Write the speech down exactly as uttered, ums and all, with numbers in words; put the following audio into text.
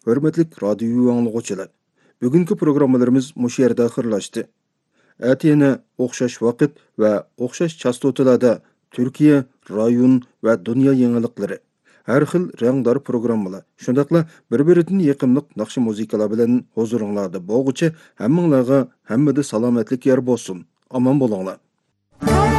Hörmetlik radyo anlıqçılar. Bugünkü programmalarımız muş yerdə axırlaşdı. Әti yana o'xshash vaqt va o'xshash chastotalarda Turkiya, rayon va dunyo yangilikları, har xil rangdor programmalar, shundaqla bir-biridan yaqinliq naqshi muzikalar bilan huzuringlarda bo'lguchi hammanglarga hammada salomatlik yer bo'lsin. Aman bo'linglar.